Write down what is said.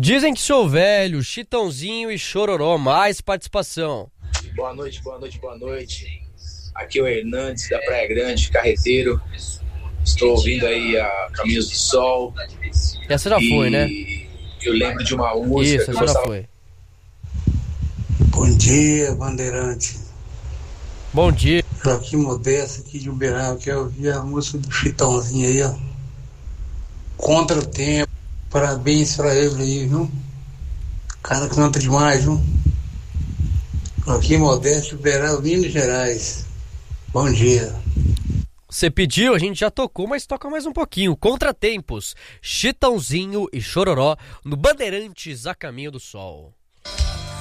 Dizem que sou velho, Chitãozinho e Chororó, mais participação. Boa noite, boa noite, boa noite. Aqui é o Hernandes da Praia Grande, carreteiro. Estou ouvindo aí a Caminhos do Sol. Essa já foi, né? Eu lembro de uma música Isso, que essa eu já gostava. foi. Bom dia, Bandeirante. Bom dia. Joaquim Modesto aqui de Uberaba, que eu ouvi a música do Chitãozinho aí, ó. Contra o Tempo. Parabéns pra ele aí, viu? Cara, canta demais, viu? Joaquim Modesto de Uberaba, Minas Gerais. Bom dia. Você pediu, a gente já tocou, mas toca mais um pouquinho. Contratempos, Chitãozinho e Chororó no Bandeirantes a Caminho do Sol.